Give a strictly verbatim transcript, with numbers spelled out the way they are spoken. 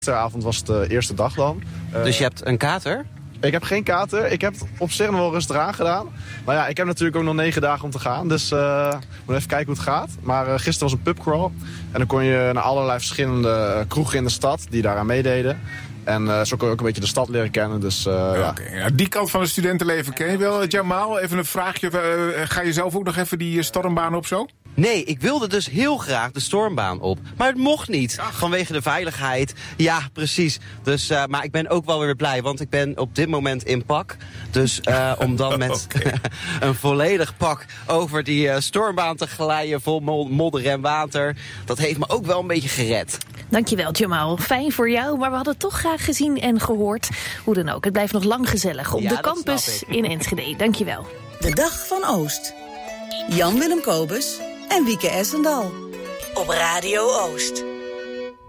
Gisteravond was de eerste dag dan. Uh, dus je hebt een kater? Ik heb geen kater. Ik heb het op zich nog wel rustig aangedaan. Maar ja, ik heb natuurlijk ook nog negen dagen om te gaan. Dus uh, moet even kijken hoe het gaat. Maar uh, gisteren was een pubcrawl. En dan kon je naar allerlei verschillende kroegen in de stad die daaraan meededen. En uh, zo kon je ook een beetje de stad leren kennen. Dus, uh, ja. Okay. Ja, die kant van het studentenleven ken je wel. Jamal, even een vraagje. Uh, ga je zelf ook nog even die stormbaan op zo? Nee, ik wilde dus heel graag de stormbaan op. Maar het mocht niet, Ach. vanwege de veiligheid. Ja, precies. Dus, uh, maar ik ben ook wel weer blij, want ik ben op dit moment in pak. Dus uh, om dan met okay. een volledig pak over die uh, stormbaan te glijden vol modder en water. Dat heeft me ook wel een beetje gered. Dankjewel, Jamal. Fijn voor jou, maar we hadden toch graag gezien en gehoord. Hoe dan ook, het blijft nog lang gezellig op ja, de campus in Enschede. Dankjewel. De Dag van Oost. Jan Willem Kobus en Wieke Essendal. Op Radio Oost.